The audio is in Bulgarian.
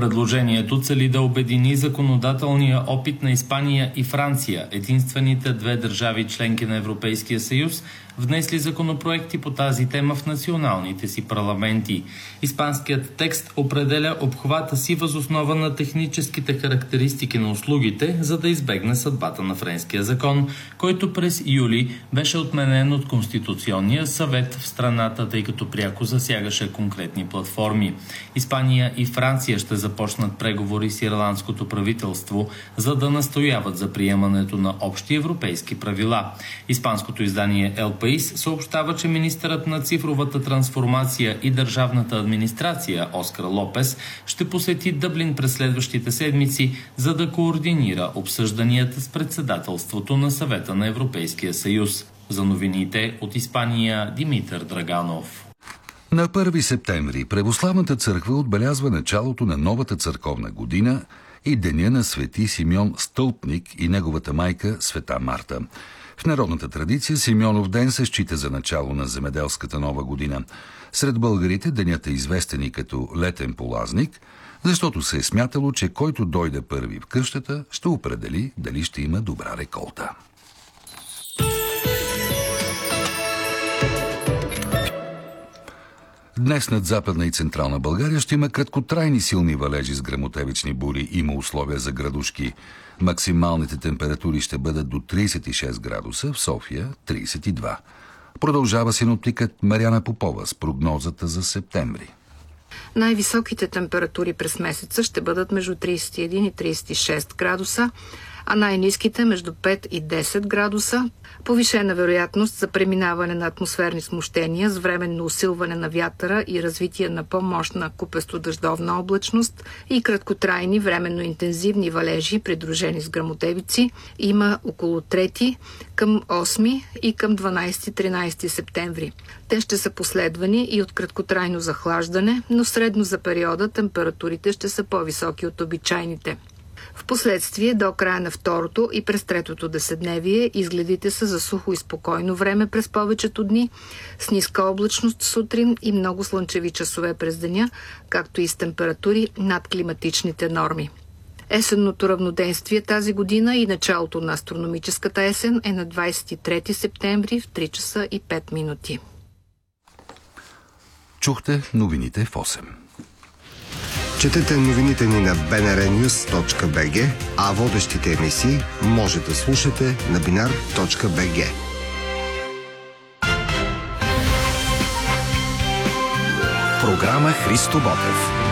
Предложението цели да обедини законодателния опит на Испания и Франция, единствените две държави членки на Европейския съюз, внесли законопроекти по тази тема в националните си парламенти. Испанският текст определя обхвата си въз основа на техническите характеристики на услугите, за да избегне съдбата на френския закон, който през юли беше отменен от Конституционния съвет в страната, тъй като пряко засягаше конкретни платформи. Испания и Франция ще започнат преговори с ирландското правителство, за да настояват за приемането на общи европейски правила. Испанското издание El País съобщава, че министърът на цифровата трансформация и държавната администрация Оскар Лопес ще посети Дъблин през следващите седмици, за да координира обсъжданията с председателството на Съвета на Европейския съюз. За новините от Испания, Димитър Драганов. На 1 септември Православната църква отбелязва началото на новата църковна година и деня на Свети Симеон Стълпник и неговата майка Света Марта. В народната традиция Симеонов ден се счита за начало на земеделската нова година. Сред българите денят е известен и като летен полазник, защото се е смятало, че който дойде първи в къщата, ще определи дали ще има добра реколта. Днес над Западна и Централна България ще има краткотрайни силни валежи с гръмотевични бури. Има условия за градушки. Максималните температури ще бъдат до 36 градуса, в София 32. Продължава синоптикът Марияна Попова с прогнозата за септември. Най-високите температури през месеца ще бъдат между 31 и 36 градуса, а най-ниските между 5 и 10 градуса. Повишена вероятност за преминаване на атмосферни смущения с временно усилване на вятъра и развитие на по-мощна купесто-дъждовна облачност и краткотрайни временно интензивни валежи, придружени с гръмотевици, има около 3 към 8 и към 12-13 септември. Те ще са последвани и от краткотрайно захлаждане, но средно за периода температурите ще са по-високи от обичайните. Впоследствие, до края на второто и през третото деседневие, изгледите са за сухо и спокойно време през повечето дни, с ниска облачност сутрин и много слънчеви часове през деня, както и с температури над климатичните норми. Есенното равноденствие тази година и началото на астрономическата есен е на 23 септември в 3 часа и 5 минути. Чухте новините в 8. Четете новините ни на bnrnews.bg, а водещите емисии може да слушате на binar.bg. Програма Христо Ботев.